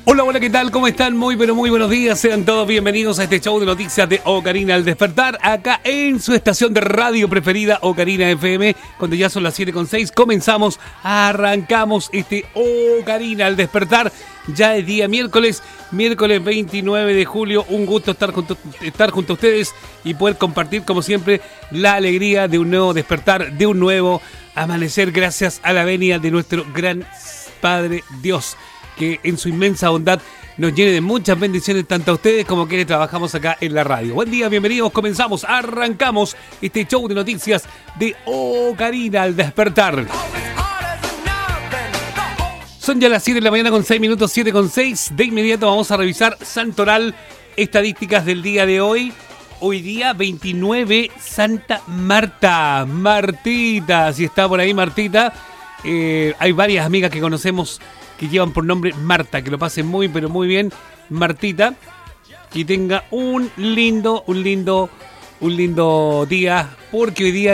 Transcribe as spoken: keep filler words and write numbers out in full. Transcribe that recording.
Hola, hola, ¿qué tal? ¿Cómo están? Muy, pero muy buenos días. Sean todos bienvenidos a este show de noticias de Ocarina al despertar, acá en su estación de radio preferida, Ocarina F M. Cuando ya son las siete con seis, comenzamos, arrancamos este Ocarina al despertar. Ya es día miércoles, miércoles veintinueve de julio. Un gusto estar junto, estar junto a ustedes y poder compartir, como siempre, la alegría de un nuevo despertar, de un nuevo amanecer, gracias a la venia de nuestro gran Padre Dios, que en su inmensa bondad nos llene de muchas bendiciones tanto a ustedes como a quienes trabajamos acá en la radio. Buen día, bienvenidos, comenzamos, arrancamos este show de noticias de Ocarina al despertar. Son ya las siete de la mañana con seis minutos, siete con seis. De inmediato vamos a revisar Santoral, estadísticas del día de hoy. Hoy día veintinueve, Santa Marta. Martita, si está por ahí Martita. Eh, hay varias amigas que conocemos que llevan por nombre Marta, que lo pasen muy, pero muy bien, Martita, que tenga un lindo, un lindo, un lindo día, porque hoy día